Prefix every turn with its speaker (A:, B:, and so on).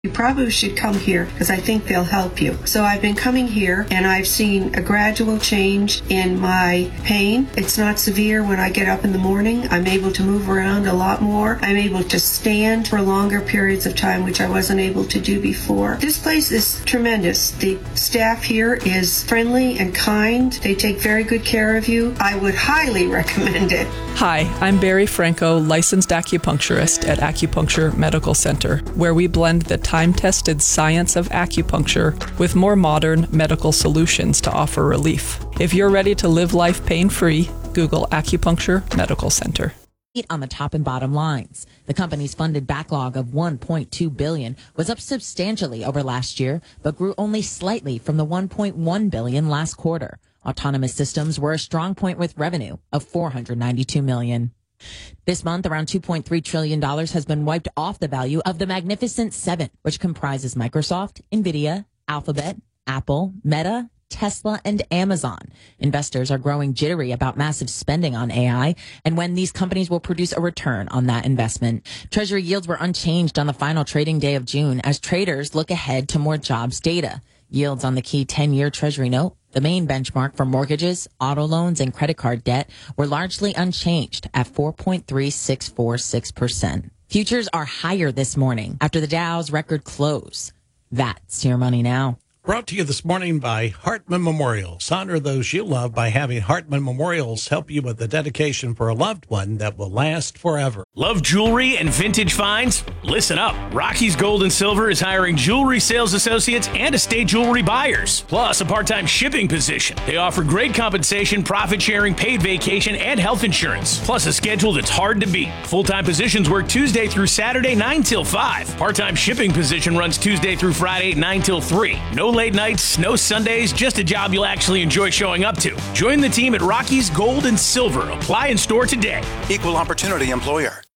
A: You probably should come here because I think they'll help you. So I've been coming here and I've seen a gradual change in my pain. It's not severe when I get up in the morning. I'm able to move around a lot more. I'm able to stand for longer periods of time, which I wasn't able to do before. This place is tremendous. The staff here is friendly and kind. They take very good care of you. I would highly recommend it.
B: Hi, I'm Barry Franco, licensed acupuncturist at Acupuncture Medical Center, where we blend the time-tested science of acupuncture with more modern medical solutions to offer relief. If you're ready to live life pain-free, Google Acupuncture Medical Center.
C: On the top and bottom lines. The company's funded backlog of $1.2 billion was up substantially over last year, but grew only slightly from the $1.1 billion last quarter. Autonomous systems were a strong point with revenue of $492 million. This month, around $2.3 trillion has been wiped off the value of the Magnificent Seven, which comprises Microsoft, NVIDIA, Alphabet, Apple, Meta, Tesla, and Amazon. Investors are growing jittery about massive spending on AI and when these companies will produce a return on that investment. Treasury yields were unchanged on the final trading day of June as traders look ahead to more jobs data. Yields on the key 10-year Treasury note, the main benchmark for mortgages, auto loans, and credit card debt, were largely unchanged at 4.3646%. Futures are higher this morning after the Dow's record close. That's your money now.
D: Brought to you this morning by Hartman Memorials. Honor those you love by having Hartman Memorials help you with the dedication for a loved one that will last forever.
E: Love jewelry and vintage finds? Listen up. Rocky's Gold and Silver is hiring jewelry sales associates and estate jewelry buyers, plus a part-time shipping position. They offer great compensation, profit sharing, paid vacation, and health insurance, plus a schedule that's hard to beat. Full-time positions work Tuesday through Saturday, 9 till 5. Part-time shipping position runs Tuesday through Friday, 9 till 3. No late nights, no Sundays, just a job you'll actually enjoy showing up to. Join the team at Rocky's Gold and Silver. Apply in store today.
F: Equal opportunity employer.